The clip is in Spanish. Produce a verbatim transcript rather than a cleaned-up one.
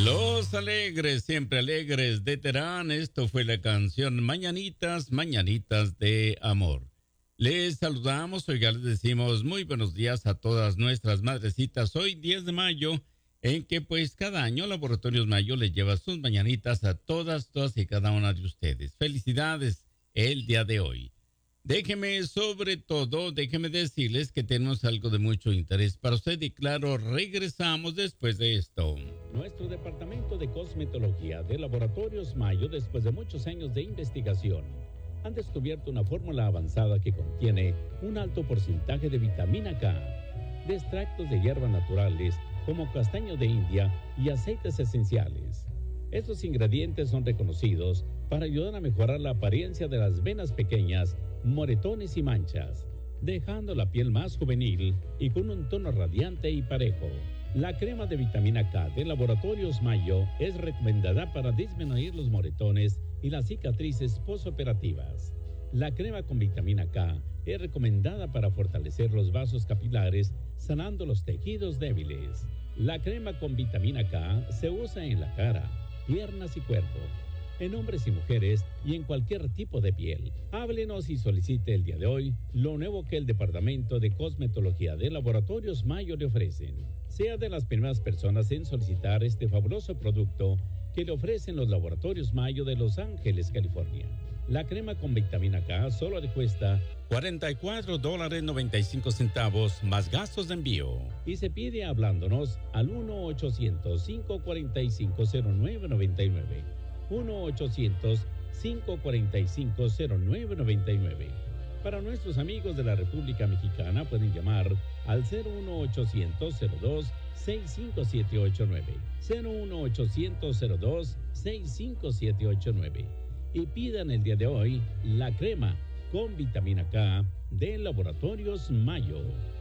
Los alegres, siempre alegres de Terán. Esto fue la canción Mañanitas, Mañanitas de Amor. Les saludamos, hoy ya les decimos muy buenos días a todas nuestras madrecitas. Hoy diez de mayo, en que pues cada año Laboratorios Mayo les lleva sus mañanitas a todas, todas y cada una de ustedes. Felicidades el día de hoy. Déjeme, sobre todo, déjeme decirles que tenemos algo de mucho interés para usted y claro, regresamos después de esto. Nuestro departamento de cosmetología de Laboratorios Mayo, después de muchos años de investigación, han descubierto una fórmula avanzada que contiene un alto porcentaje de vitamina K, de extractos de hierbas naturales como castaño de India y aceites esenciales. Estos ingredientes son reconocidos para ayudar a mejorar la apariencia de las venas pequeñas, moretones y manchas, dejando la piel más juvenil y con un tono radiante y parejo. La crema de vitamina K de Laboratorios Mayo es recomendada para disminuir los moretones y las cicatrices postoperativas. La crema con vitamina K es recomendada para fortalecer los vasos capilares, sanando los tejidos débiles. La crema con vitamina K se usa en la cara, piernas y cuerpo, en hombres y mujeres y en cualquier tipo de piel. Háblenos y solicite el día de hoy lo nuevo que el Departamento de Cosmetología de Laboratorios Mayo le ofrecen. Sea de las primeras personas en solicitar este fabuloso producto que le ofrecen los Laboratorios Mayo de Los Ángeles, California. La crema con vitamina K solo le cuesta cuarenta y cuatro dólares noventa y cinco centavos más gastos de envío. Y se pide hablándonos al uno ochocientos, cinco cuatro cinco, cero nueve nueve nueve. uno ochocientos, cinco cuatro cinco, cero nueve nueve nueve. Para nuestros amigos de la República Mexicana pueden llamar al cero uno ochocientos, cero dos, seis cinco siete ocho nueve. cero uno ochocientos, cero dos, seis cinco siete ocho nueve. Y pidan el día de hoy la crema con vitamina K de Laboratorios Mayo.